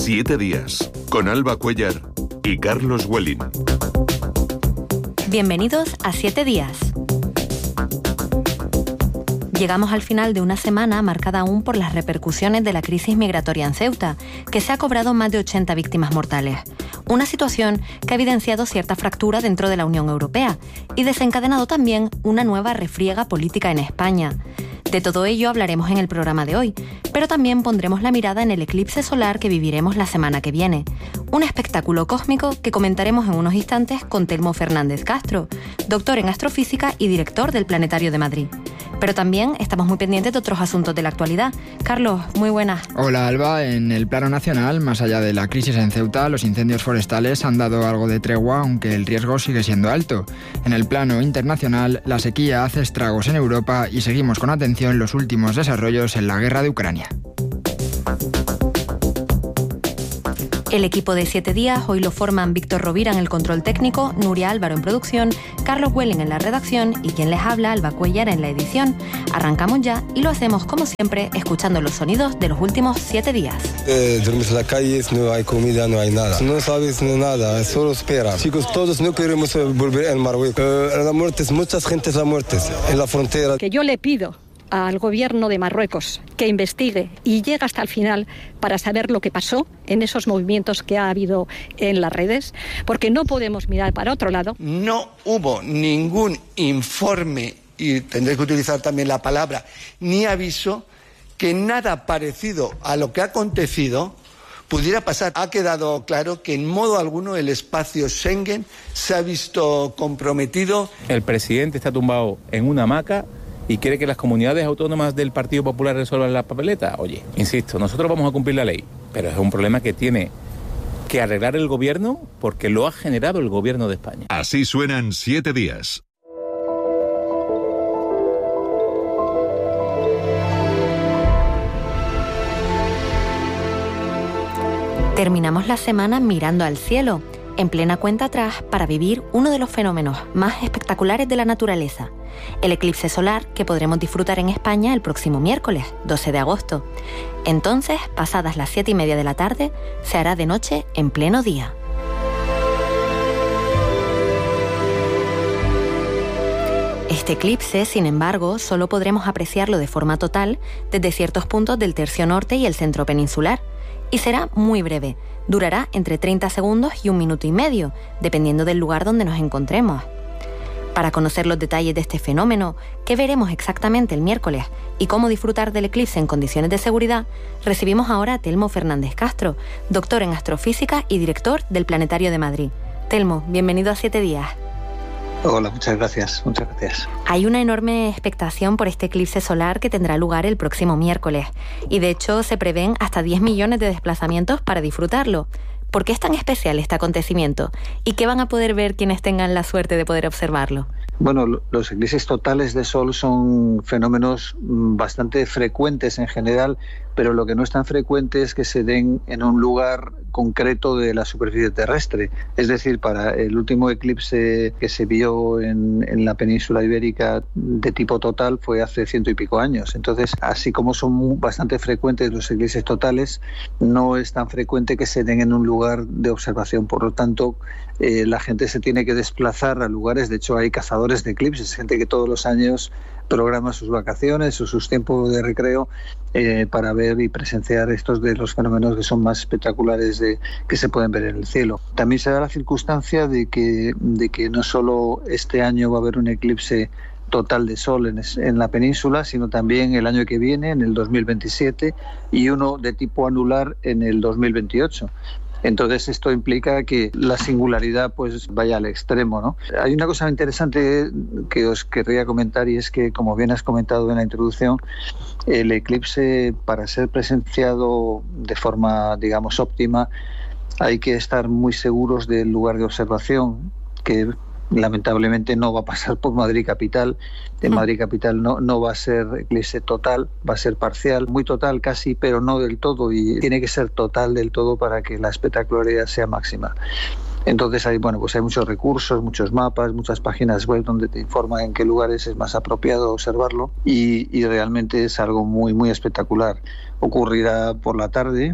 7 días, con Alba Cuéllar y Carlos Welling. Bienvenidos a 7 días. Llegamos al final de una semana marcada aún por las repercusiones de la crisis migratoria en Ceuta, que se ha cobrado más de 80 víctimas mortales. Una situación que ha evidenciado cierta fractura dentro de la Unión Europea y desencadenado también una nueva refriega política en España. De todo ello hablaremos en el programa de hoy, pero también pondremos la mirada en el eclipse solar que viviremos la semana que viene. Un espectáculo cósmico que comentaremos en unos instantes con Telmo Fernández Castro, doctor en astrofísica y director del Planetario de Madrid. Pero también estamos muy pendientes de otros asuntos de la actualidad. Carlos, muy buenas. Hola Alba, en el plano nacional, más allá de la crisis en Ceuta, los incendios forestales han dado algo de tregua, aunque el riesgo sigue siendo alto. En el plano internacional, la sequía hace estragos en Europa y seguimos con atención los últimos desarrollos en la guerra de Ucrania. El equipo de 7 días hoy lo forman Víctor Rovira en el control técnico, Nuria Álvaro en producción, Carlos Welling en la redacción y quien les habla, Alba Cuéllar, en la edición. Arrancamos ya y lo hacemos como siempre escuchando los sonidos de los últimos 7 días. Duermes en la calle, no hay comida, no hay nada. No sabes nada, solo espera. Chicos, todos no queremos volver al Marruecos. La muerte, muchas gentes la muerte en la frontera. Que yo le pido al gobierno de Marruecos que investigue y llegue hasta el final para saber lo que pasó en esos movimientos que ha habido en las redes, porque no podemos mirar para otro lado. No hubo ningún informe, y tendré que utilizar también la palabra, ni aviso, que nada parecido a lo que ha acontecido pudiera pasar. Ha quedado claro que en modo alguno el espacio Schengen se ha visto comprometido. El presidente está tumbado en una hamaca y quiere que las comunidades autónomas del Partido Popular resuelvan la papeleta. Oye, insisto, nosotros vamos a cumplir la ley, pero es un problema que tiene que arreglar el gobierno porque lo ha generado el gobierno de España. Así suenan 7 días. Terminamos la semana mirando al cielo, en plena cuenta atrás para vivir uno de los fenómenos más espectaculares de la naturaleza, el eclipse solar que podremos disfrutar en España el próximo miércoles, 12 de agosto. Entonces, pasadas las 7:30 de la tarde, se hará de noche en pleno día. Este eclipse, sin embargo, solo podremos apreciarlo de forma total desde ciertos puntos del tercio norte y el centro peninsular, y será muy breve. Durará entre 30 segundos y 1 minuto y medio, dependiendo del lugar donde nos encontremos. Para conocer los detalles de este fenómeno, qué veremos exactamente el miércoles y cómo disfrutar del eclipse en condiciones de seguridad, recibimos ahora a Telmo Fernández Castro, doctor en astrofísica y director del Planetario de Madrid. Telmo, bienvenido a 7 días. Hola, muchas gracias. Hay una enorme expectación por este eclipse solar que tendrá lugar el próximo miércoles y de hecho se prevén hasta 10 millones de desplazamientos para disfrutarlo. ¿Por qué es tan especial este acontecimiento? ¿Y qué van a poder ver quienes tengan la suerte de poder observarlo? Bueno, los eclipses totales de sol son fenómenos bastante frecuentes en general, pero lo que no es tan frecuente es que se den en un lugar concreto de la superficie terrestre. Es decir, para el último eclipse que se vio en la península ibérica de tipo total fue hace 100 y pico años. Entonces, así como son bastante frecuentes los eclipses totales, no es tan frecuente que se den en un lugar de observación. Por lo tanto, la gente se tiene que desplazar a lugares. De hecho, hay cazadores de eclipses, gente que todos los años programa sus vacaciones o sus tiempos de recreo para ver y presenciar estos de los fenómenos que son más espectaculares que se pueden ver en el cielo. También se da la circunstancia de que no solo este año va a haber un eclipse total de sol en la península, sino también el año que viene, en el 2027, y uno de tipo anular en el 2028. Entonces esto implica que la singularidad pues vaya al extremo, ¿no? Hay una cosa interesante que os querría comentar y es que, como bien has comentado en la introducción, el eclipse, para ser presenciado de forma, digamos, óptima, hay que estar muy seguros del lugar de observación, que lamentablemente no va a pasar por Madrid capital. En Madrid capital no va a ser eclipse total, va a ser parcial, muy total casi, pero no del todo, y tiene que ser total del todo para que la espectacularidad sea máxima. Entonces hay muchos recursos, muchos mapas, muchas páginas web donde te informan en qué lugares es más apropiado observarlo, y realmente es algo muy, muy espectacular. Ocurrirá por la tarde,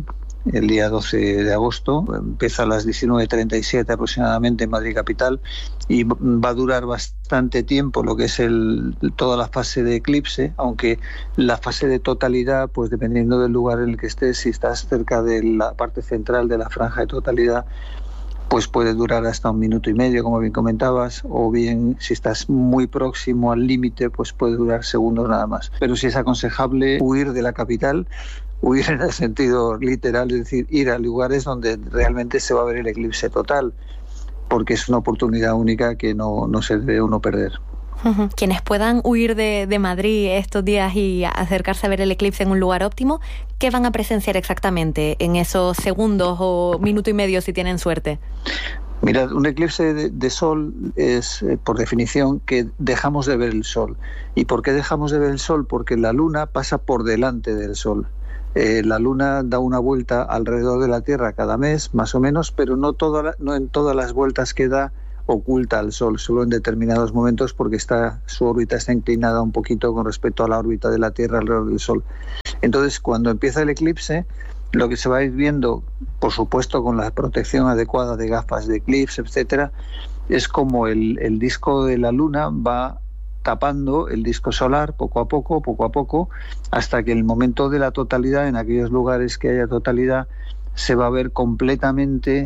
el día 12 de agosto. Empieza a las 19:37 aproximadamente en Madrid capital y va a durar bastante tiempo lo que es toda la fase de eclipse, aunque la fase de totalidad, pues dependiendo del lugar en el que estés, si estás cerca de la parte central de la franja de totalidad, pues puede durar hasta 1 minuto y medio, como bien comentabas, o bien si estás muy próximo al límite, pues puede durar segundos nada más. Pero sí es aconsejable huir de la capital, huir en el sentido literal, es decir, ir a lugares donde realmente se va a ver el eclipse total, porque es una oportunidad única que no se debe uno perder. Quienes puedan huir de Madrid estos días y acercarse a ver el eclipse en un lugar óptimo, ¿qué van a presenciar exactamente en esos segundos o minuto y medio si tienen suerte? Mirad, un eclipse de sol es, por definición, que dejamos de ver el sol. ¿Y por qué dejamos de ver el sol? Porque la luna pasa por delante del sol. La luna da una vuelta alrededor de la Tierra cada mes, más o menos, pero no en todas las vueltas que da oculta al Sol, solo en determinados momentos porque su órbita está inclinada un poquito con respecto a la órbita de la Tierra alrededor del Sol. Entonces, cuando empieza el eclipse, lo que se va a ir viendo, por supuesto con la protección adecuada de gafas de eclipse, etcétera, es como el disco de la Luna va tapando el disco solar poco a poco, hasta que el momento de la totalidad, en aquellos lugares que haya totalidad, se va a ver completamente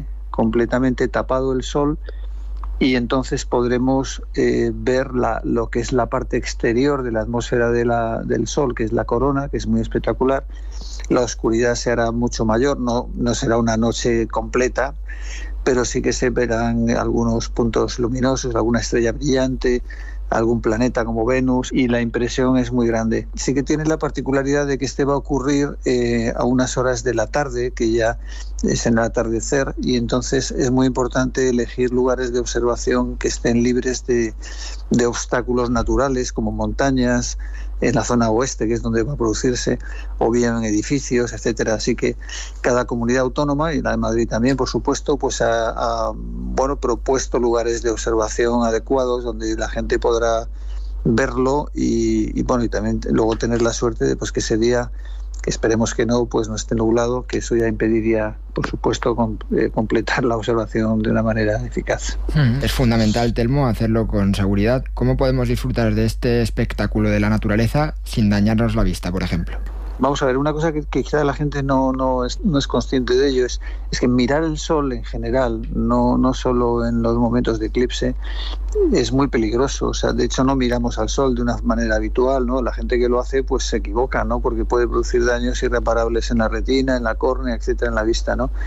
tapado el Sol. Y entonces podremos ver lo que es la parte exterior de la atmósfera del Sol, que es la corona, que es muy espectacular. La oscuridad se hará mucho mayor, no será una noche completa, pero sí que se verán algunos puntos luminosos, alguna estrella brillante, algún planeta como Venus, y la impresión es muy grande. Sí que tiene la particularidad de que este va a ocurrir a unas horas de la tarde, que ya es en el atardecer, y entonces es muy importante elegir lugares de observación que estén libres de obstáculos naturales como montañas, en la zona oeste, que es donde va a producirse, o bien en edificios, etcétera. Así que cada comunidad autónoma, y la de Madrid también, por supuesto, pues ha propuesto lugares de observación adecuados donde la gente podrá verlo y también luego tener la suerte de pues que ese día, que esperemos que no esté nublado, que eso ya impediría, por supuesto, completar la observación de una manera eficaz. Es fundamental, Telmo, hacerlo con seguridad. ¿Cómo podemos disfrutar de este espectáculo de la naturaleza sin dañarnos la vista, por ejemplo? Vamos a ver, una cosa que quizá la gente no es consciente de ello es que mirar el sol en general, no solo en los momentos de eclipse, es muy peligroso. O sea, de hecho no miramos al sol de una manera habitual, ¿no? La gente que lo hace pues se equivoca, ¿no? Porque puede producir daños irreparables en la retina, en la córnea, etcétera, en la vista, ¿no?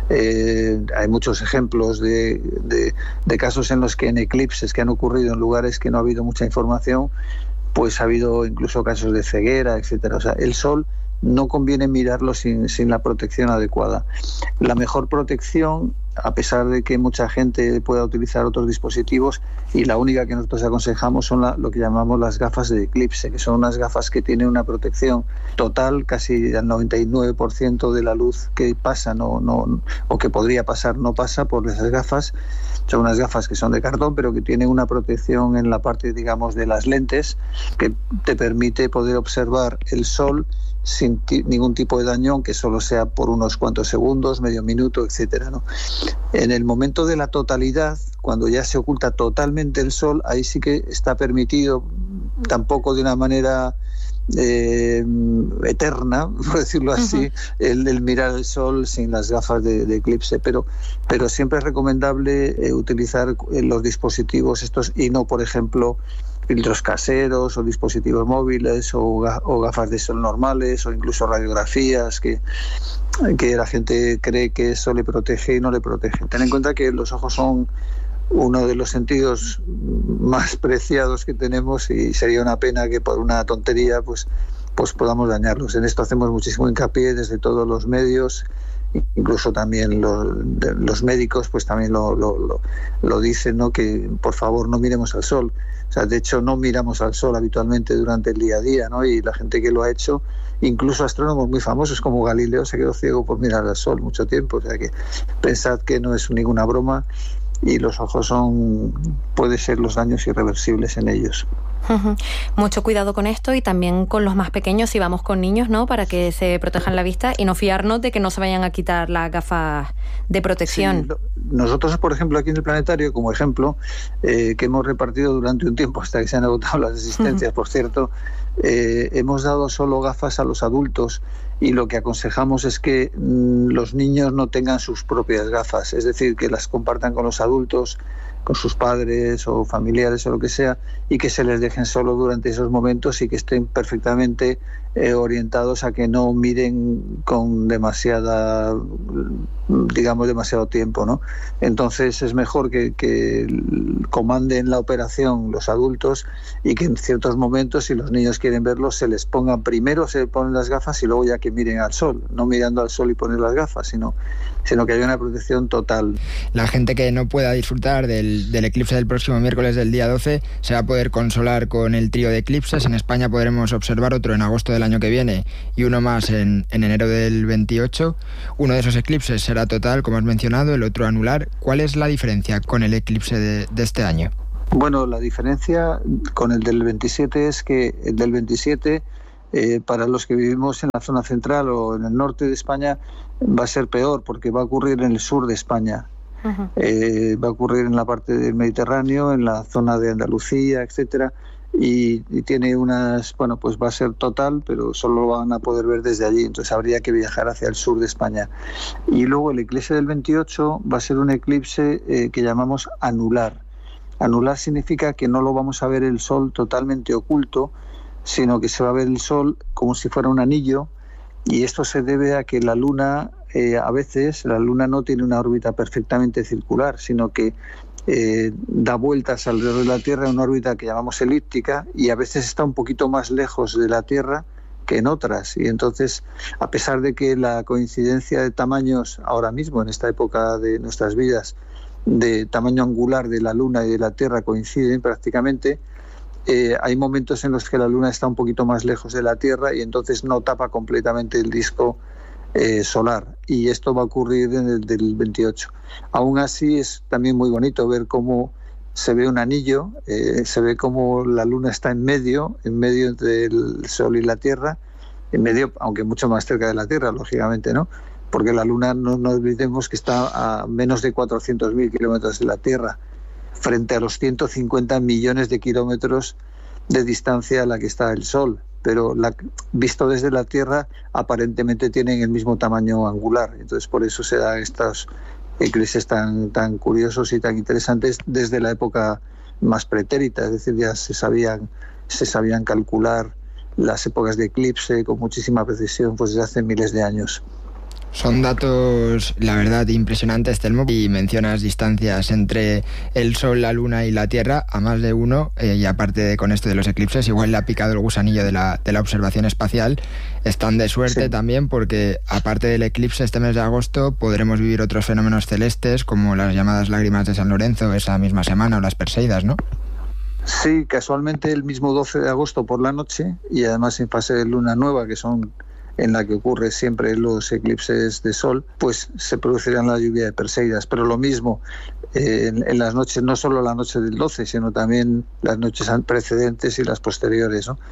Hay muchos ejemplos de casos en los que en eclipses que han ocurrido en lugares que no ha habido mucha información, pues ha habido incluso casos de ceguera, etcétera. O sea, el sol no conviene mirarlo sin la protección adecuada. La mejor protección, a pesar de que mucha gente pueda utilizar otros dispositivos, y la única que nosotros aconsejamos son lo que llamamos las gafas de eclipse, que son unas gafas que tienen una protección total, casi al 99% de la luz que pasa o que podría pasar no pasa por esas gafas. Son unas gafas que son de cartón, pero que tienen una protección en la parte, digamos, de las lentes, que te permite poder observar el sol sin ningún tipo de daño, aunque solo sea por unos cuantos segundos, medio minuto, etcétera, ¿no? En el momento de la totalidad, cuando ya se oculta totalmente el sol, ahí sí que está permitido, tampoco de una manera eterna, por decirlo así, el mirar el sol sin las gafas de eclipse, pero siempre es recomendable utilizar los dispositivos estos y no, por ejemplo, filtros caseros o dispositivos móviles o gafas de sol normales o incluso radiografías que la gente cree que eso le protege y no le protege. Ten en cuenta que los ojos son uno de los sentidos más preciados que tenemos y sería una pena que por una tontería pues podamos dañarlos. En esto hacemos muchísimo hincapié desde todos los medios, incluso también los médicos pues también lo dicen, ¿no? Que por favor no miremos al sol. O sea, de hecho no miramos al sol habitualmente durante el día a día, ¿no? Y la gente que lo ha hecho, incluso astrónomos muy famosos como Galileo, se quedó ciego por mirar al sol mucho tiempo. O sea que pensad que no es ninguna broma y los ojos puede ser los daños irreversibles en ellos. Mucho cuidado con esto y también con los más pequeños si vamos con niños, ¿no? Para que se protejan la vista y no fiarnos de que no se vayan a quitar las gafas de protección. Sí, nosotros, por ejemplo, aquí en el planetario, como ejemplo, que hemos repartido durante un tiempo hasta que se han agotado las asistencias, por cierto, hemos dado solo gafas a los adultos y lo que aconsejamos es que los niños no tengan sus propias gafas, es decir, que las compartan con los adultos, con sus padres o familiares o lo que sea, y que se les dejen solo durante esos momentos y que estén perfectamente orientados a que no miren con demasiado tiempo, ¿no? Entonces es mejor que comanden la operación los adultos y que en ciertos momentos, si los niños quieren verlos, se les pongan primero, se ponen las gafas y luego ya que miren al sol, no mirando al sol y poner las gafas, sino que haya una protección total. La gente que no pueda disfrutar del eclipse del próximo miércoles del día 12 se va a poder consolar con el trío de eclipses. En España podremos observar otro en agosto del año que viene y uno más en enero del 28. Uno de esos eclipses será total, como has mencionado, el otro anular. ¿Cuál es la diferencia con el eclipse de este año? Bueno, la diferencia con el del 27 es que el del 27, para los que vivimos en la zona central o en el norte de España, va a ser peor porque va a ocurrir en el sur de España. Va a ocurrir en la parte del Mediterráneo, en la zona de Andalucía, etcétera, y tiene pues va a ser total, pero solo lo van a poder ver desde allí, entonces habría que viajar hacia el sur de España. Y luego el eclipse del 28 va a ser un eclipse que llamamos anular. Anular significa que no lo vamos a ver el sol totalmente oculto, sino que se va a ver el sol como si fuera un anillo, y esto se debe a que la luna, a veces la luna no tiene una órbita perfectamente circular, sino que da vueltas alrededor de la Tierra en una órbita que llamamos elíptica, y a veces está un poquito más lejos de la Tierra que en otras, y entonces, a pesar de que la coincidencia de tamaños ahora mismo, en esta época de nuestras vidas, de tamaño angular de la Luna y de la Tierra coinciden prácticamente, hay momentos en los que la Luna está un poquito más lejos de la Tierra y entonces no tapa completamente el disco solar, y esto va a ocurrir en el del 28. Aún así es también muy bonito ver cómo se ve un anillo, se ve cómo la Luna está en medio entre el Sol y la Tierra, en medio, aunque mucho más cerca de la Tierra, lógicamente, ¿no? Porque la Luna, no olvidemos que está a menos de 400.000 kilómetros de la Tierra, frente a los 150 millones de kilómetros de distancia a la que está el Sol. Pero visto desde la Tierra, aparentemente tienen el mismo tamaño angular. Entonces, por eso se dan estos eclipses tan curiosos y tan interesantes desde la época más pretérita. Es decir, ya se sabían calcular las épocas de eclipse con muchísima precisión, pues desde hace miles de años. Son datos, la verdad, impresionantes, Telmo, y mencionas distancias entre el Sol, la Luna y la Tierra a más de uno, y aparte con esto de los eclipses, igual le ha picado el gusanillo de la observación espacial. Están de suerte también porque, aparte del eclipse este mes de agosto, podremos vivir otros fenómenos celestes como las llamadas lágrimas de San Lorenzo esa misma semana, o las Perseidas, ¿no? Sí, casualmente el mismo 12 de agosto por la noche, y además en fase de luna nueva, que son en la que ocurre siempre los eclipses de sol, pues se producirá la lluvia de Perseidas. Pero lo mismo en las noches, no solo la noche del 12, sino también las noches precedentes y las posteriores, ¿no?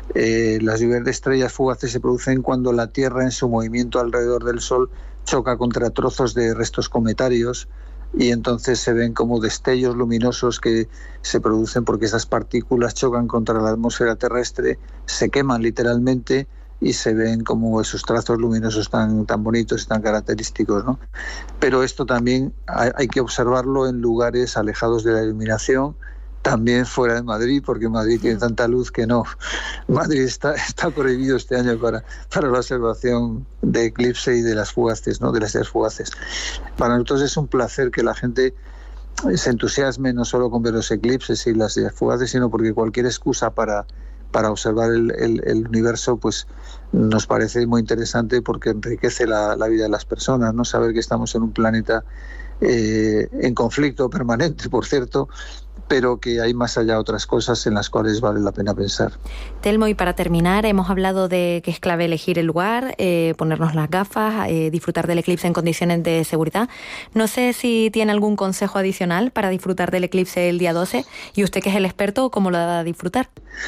Las lluvias de estrellas fugaces se producen cuando la Tierra, en su movimiento alrededor del Sol, choca contra trozos de restos cometarios, y entonces se ven como destellos luminosos que se producen porque esas partículas chocan contra la atmósfera terrestre, se queman literalmente, y se ven como esos trazos luminosos tan bonitos y tan característicos, ¿no? Pero esto también hay que observarlo en lugares alejados de la iluminación, también fuera de Madrid, porque Madrid tiene tanta luz que no. Madrid está prohibido este año para la observación de eclipse y de las fugaces, ¿no? De las estrellas fugaces. Para nosotros es un placer que la gente se entusiasme no solo con ver los eclipses y las estrellas fugaces, sino porque cualquier excusa para observar el universo, pues nos parece muy interesante, porque enriquece la vida de las personas, ¿no? Saber que estamos en un planeta en conflicto permanente, por cierto, pero que hay más allá otras cosas en las cuales vale la pena pensar. Telmo, y para terminar, hemos hablado de que es clave elegir el lugar, ponernos las gafas, disfrutar del eclipse en condiciones de seguridad. No sé si tiene algún consejo adicional para disfrutar del eclipse el día 12, y usted, que es el experto, ¿cómo lo va a disfrutar?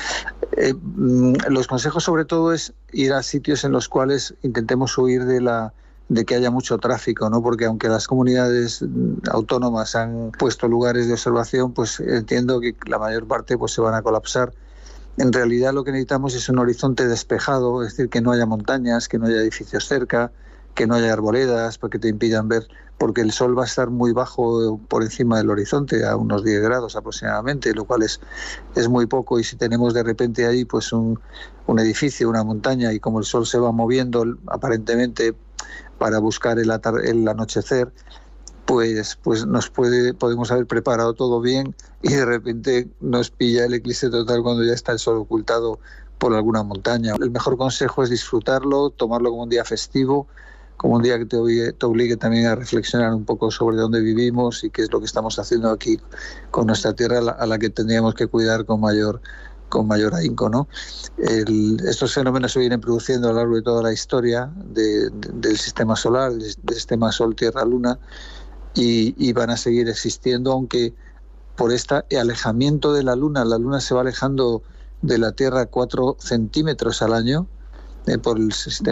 Los consejos sobre todo es ir a sitios en los cuales intentemos huir de que haya mucho tráfico, ¿no? Porque aunque las comunidades autónomas han puesto lugares de observación, pues entiendo que la mayor parte pues se van a colapsar. En realidad lo que necesitamos es un horizonte despejado, es decir, que no haya montañas, que no haya edificios cerca, que no haya arboledas porque te impidan ver, porque el sol va a estar muy bajo por encima del horizonte, a unos 10 grados aproximadamente, lo cual es muy poco, y si tenemos de repente ahí pues un edificio, una montaña, y como el sol se va moviendo aparentemente para buscar el anochecer, pues podemos haber preparado todo bien y de repente nos pilla el eclipse total cuando ya está el sol ocultado por alguna montaña. El mejor consejo es disfrutarlo, tomarlo como un día festivo, como un día que te obligue también a reflexionar un poco sobre dónde vivimos y qué es lo que estamos haciendo aquí con nuestra tierra, a la que tendríamos que cuidar con mayor ahínco, ¿no? Estos fenómenos se vienen produciendo a lo largo de toda la historia del sistema solar, del sistema Sol-Tierra-Luna, y van a seguir existiendo, aunque por este alejamiento de la Luna se va alejando de la Tierra 4 centímetros al año por el sistema